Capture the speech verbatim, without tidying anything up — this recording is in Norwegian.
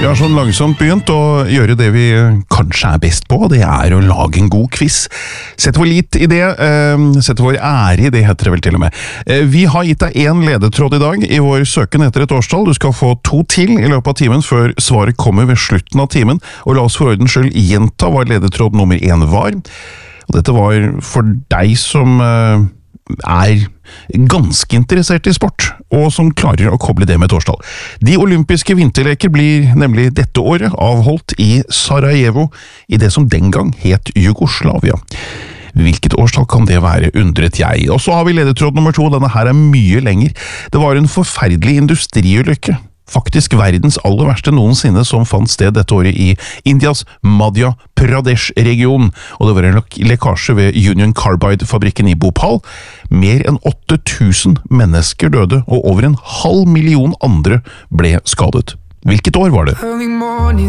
Vi har sånn langsomt begynt å gjøre det vi kanskje er best på, det er å lage en god quiz. Sett vår lit i det, eh, sett vår ære i det, heter det vel til og med. Eh, vi har gitt deg en ledetråd i dag i vår søken etter et årstall. Du skal få to til i løpet av timen før svaret kommer ved slutten av timen, og la oss for ordens skyld gjenta hva ledetråd nummer én var. Og dette var for deg som eh, er ganske interessert i sport, og som klarer å koble det med et årstall. De olympiske vinterleker blir nemlig dette året avholdt i Sarajevo, i det som den gang het Jugoslavia. Hvilket årstall kan det være, undret jeg. Og så har vi ledetråd nummer to, denne her er mye lenger. Det var en forferdelig industriulykke. Faktisk verdens aller verste noensinne som fant sted dette året i Indias Madhya Pradesh-region, og det var en lekkasje ved Union Carbide-fabrikken i Bhopal. Mer enn åtte tusen mennesker døde, og over en halv million andre ble skadet. Hvilket år var det?